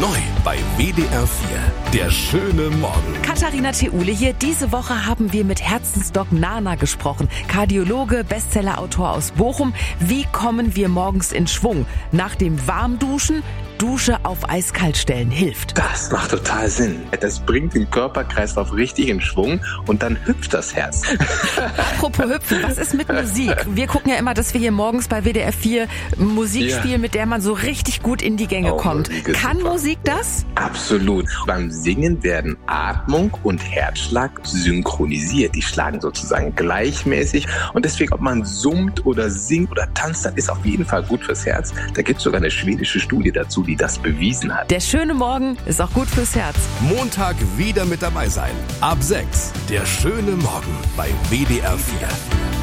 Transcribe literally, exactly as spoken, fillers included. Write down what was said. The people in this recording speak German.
Neu bei W D R vier. Der schöne Morgen. Katharina Theule hier. Diese Woche haben wir mit Herzensdoc Nana gesprochen. Kardiologe, Bestsellerautor aus Bochum. Wie kommen wir morgens in Schwung? Nach dem Warmduschen, Dusche auf eiskalt stellen hilft. Das macht total Sinn. Das bringt den Körperkreislauf richtig in Schwung und dann hüpft das Herz. Apropos hüpfen, was ist mit Musik? Wir gucken ja immer, dass wir hier morgens bei W D R vier Musik Ja. spielen, mit der man so richtig gut in die Gänge Oh, kommt. Musik ist Kann super. Musik das? Absolut. Beim Singen werden Atmung und Herzschlag synchronisiert. Die schlagen sozusagen gleichmäßig. Und deswegen, ob man summt oder singt oder tanzt, das ist auf jeden Fall gut fürs Herz. Da gibt es sogar eine schwedische Studie dazu, die das bewiesen hat. Der schöne Morgen ist auch gut fürs Herz. Montag wieder mit dabei sein. Ab sechs. Der schöne Morgen bei W D R vier.